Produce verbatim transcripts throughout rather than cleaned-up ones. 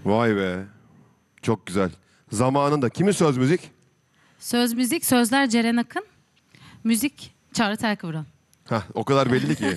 Vay be. Çok güzel. Zamanında. Kimin söz müzik? Söz müzik, sözler Ceren Akın. Müzik Çağrı Telkıvran. Hah, o kadar belli ki.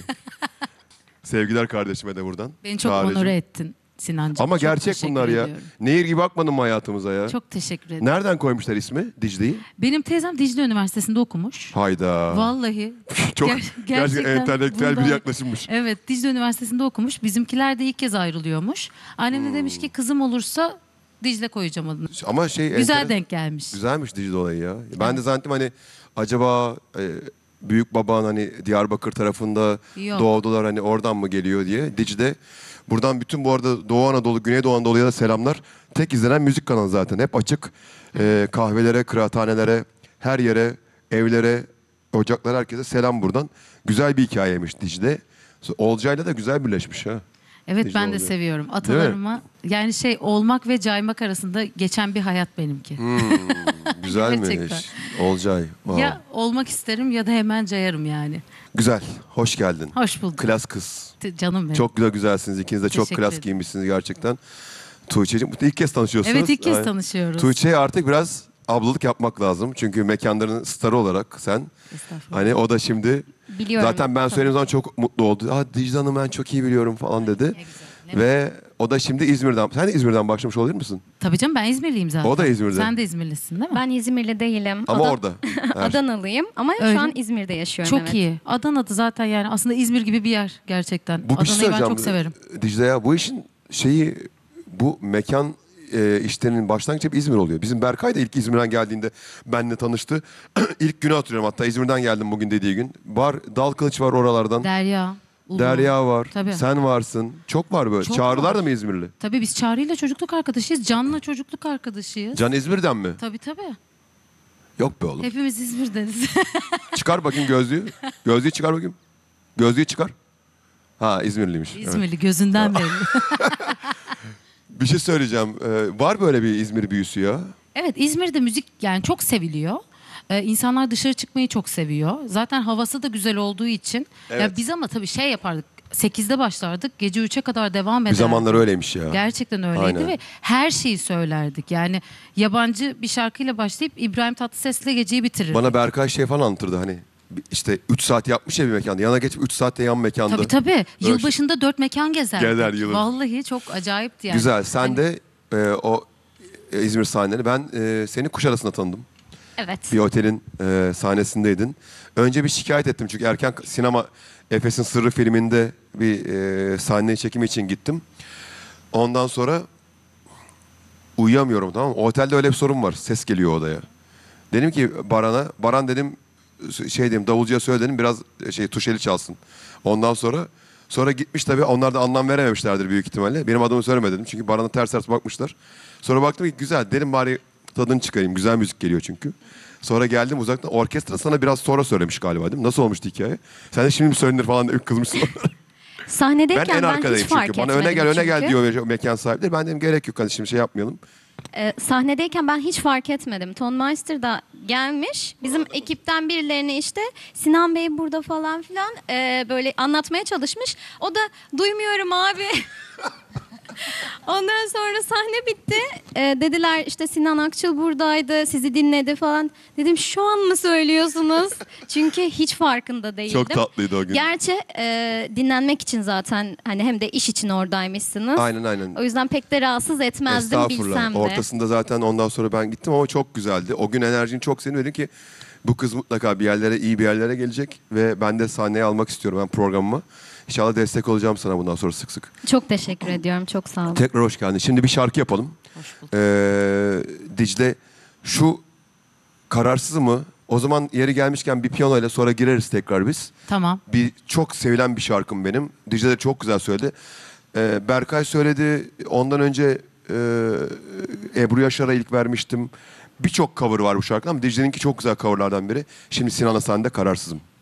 Sevgiler kardeşime de buradan. Beni çok Çağrı'cığım. onore ettin Sinancığım. Ama Çok gerçek teşekkür bunlar ya. ediyorum. Nehir gibi akmadın mı hayatımıza ya? Çok teşekkür ederim. Nereden koymuşlar ismi Dicle'yi? Benim teyzem Dicle Üniversitesi'nde okumuş. Hayda. Vallahi. Çok Ger- gerçekten entelektüel bir bundan- yaklaşımmış. Evet, Dicle Üniversitesi'nde okumuş. Bizimkiler de ilk kez ayrılıyormuş. Annem de demiş ki kızım olursa Dicle koyacağım adını. Ama şey Güzel enteres- denk gelmiş. Güzelmiş Dicle olayı ya. Ben de zannettim hani acaba e, büyük baban hani Diyarbakır tarafında Yok. doğdular hani oradan mı geliyor diye. Dicle. Buradan bütün bu arada Doğu Anadolu, Güneydoğu Anadolu'ya da selamlar. Tek izlenen müzik kanalı zaten. Hep açık. E, kahvelere, kıraathanelere, her yere, evlere, ocaklara herkese selam buradan. Güzel bir hikayeymiş Dicle. Olcay'la da güzel birleşmiş ha. Evet, Dicle ben de oluyor. seviyorum. Atalarıma yani şey olmak ve caymak arasında geçen bir hayat benimki. Hmm, güzelmiş. Gerçekten. Olcay. Wow. Ya olmak isterim ya da hemen cayarım yani. Güzel. Hoş geldin. Hoş bulduk. Klas kız. T- Canım benim. Çok güzel güzelsiniz. İkiniz de çok Teşekkür klas ederim. giyinmişsiniz gerçekten. Tuğçe'cim ilk kez tanışıyorsunuz. Evet, ilk kez Ay. tanışıyoruz. Tuğçe'ye artık biraz ablalık yapmak lazım. Çünkü mekanların starı olarak sen. Estağfurullah. Hani o da şimdi Biliyorum. zaten ben söylediğim zaman çok mutlu oldu. Aa, Dicle Hanım ben çok iyi biliyorum falan dedi. Ne güzel, ne Ve o da şimdi İzmir'den. Sen de İzmir'den başlamış olabilir misin? Tabii canım, ben İzmirliyim zaten. O da İzmir'de. Sen de İzmirlisin değil mi? Ben İzmirli değilim. Ama Adan- orada. Her- Adanalıyım ama Öyle şu an mi? İzmir'de yaşıyorum. Çok evet. iyi. Adana'da zaten yani aslında İzmir gibi bir yer gerçekten. Bu bir şey Adana'yı ben söyleyeceğim. çok severim. Dicle ya bu işin şeyi bu mekan e, işlerinin başlangıcı hep İzmir oluyor. Bizim Berkay da ilk İzmir'den geldiğinde benimle tanıştı. İlk günü hatırlıyorum hatta İzmir'den geldim bugün dediği gün. Var Dal Kılıç var oralardan. Derya. Ulu. Derya var. Tabii. Sen varsın. Çok var böyle. Çok Çağrılar var. da mı İzmirli? Tabii biz Çağrı'yla çocukluk arkadaşıyız. Can'la çocukluk arkadaşıyız. Can İzmir'den mi? Tabii tabii. Yok be oğlum. Hepimiz İzmir'deniz. Çıkar bakayım gözlüğü. Gözlüğü çıkar bakayım. Gözlüğü çıkar. Ha İzmirliymiş. Evet. İzmirli gözünden belli. Bir şey söyleyeceğim. Ee, var böyle bir İzmir büyüsü ya. Evet, İzmir'de müzik yani çok seviliyor. Ee, insanlar dışarı çıkmayı çok seviyor. Zaten havası da güzel olduğu için. Evet. Ya biz ama tabii şey yapardık. sekizde başlardık. Gece üçe kadar devam Bir ederdik. zamanlar öyleymiş ya. Gerçekten öyleydi Aynen. ve her şeyi söylerdik. Yani yabancı bir şarkıyla başlayıp İbrahim Tatlıses'le geceyi bitirirdik. Bana Berkay şey falan anlatırdı hani işte üç saat yapmış ya bir mekanda. Yana geçip üç saatte yan mekanda. Tabii tabii. Böyle Yılbaşında dört mekan gezerdik. Gezer yılı. Vallahi çok acayipti yani. Güzel. Sen Hani- de e, o e, İzmir sahneleri. Ben e, seni Kuşadası'nda tanıdım. Evet. Bir otelin e, sahnesindeydin. Önce bir şikayet ettim çünkü erken sinema Efes'in Sırrı filminde bir e, sahne çekimi için gittim. Ondan sonra uyuyamıyorum, tamam mı? O otelde öyle bir sorun var. Ses geliyor odaya. Dedim ki Baran'a, Baran dedim şey dedim davulcuya söyle dedim biraz şey tuşeli çalsın. Ondan sonra sonra gitmiş tabii onlar da anlam verememişlerdir büyük ihtimalle. Benim adımı söyleme dedim çünkü Baran'a ters ters bakmışlar. Sonra baktım ki güzel dedim bari tadını çıkarayım. Güzel müzik geliyor çünkü. Sonra geldim uzaktan orkestra sana biraz sonra söylemiş galiba değil mi? Nasıl olmuştu hikaye? Sen de şimdi mi söylenir falan diye kızmışsın. ben Sahnedeyken en ben, arkadayım hiç fark çünkü. Bana etmedim öne gel öne gel çünkü. diyor mekan sahipleri. Ben dedim gerek yok hani şimdi şey yapmayalım. Ee, sahnedeyken ben hiç fark etmedim. Ton Meister da gelmiş. Bizim ekipten birilerine işte Sinan Bey burada falan filan e, böyle anlatmaya çalışmış. O da duymuyorum abi. Ondan sonra sahne bitti. Ee, dediler işte Sinan Akçıl buradaydı, sizi dinledi falan. Dedim şu an mı söylüyorsunuz? Çünkü hiç farkında değildim. Çok tatlıydı o gün. Gerçi e, dinlenmek için zaten hani hem de iş için oradaymışsınız. Aynen aynen. O yüzden pek de rahatsız etmezdim bilsem de. Ortasında zaten ondan sonra ben gittim ama çok güzeldi. O gün enerjin çok senin dedim ki bu kız mutlaka bir yerlere iyi bir yerlere gelecek ve ben de sahneye almak istiyorum ben programıma. İnşallah destek olacağım sana bundan sonra sık sık. Çok teşekkür ediyorum. Çok sağ olun. Tekrar hoş geldin. Şimdi bir şarkı yapalım. Hoş bulduk. Ee, Dicle şu kararsız mı? O zaman yeri gelmişken bir piyano ile sonra gireriz tekrar biz. Tamam. Bir çok sevilen bir şarkım benim. Dicle de çok güzel söyledi. Ee, Berkay söyledi. Ondan önce e, Ebru Yaşar'a ilk vermiştim. Birçok cover var bu şarkıda ama Dicle'ninki çok güzel coverlardan biri. Şimdi Sinan Hasan'da Kararsızım.